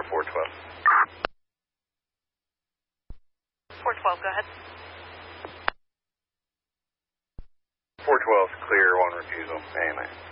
412. 412, go ahead. 412 's clear, one refusal. AMA.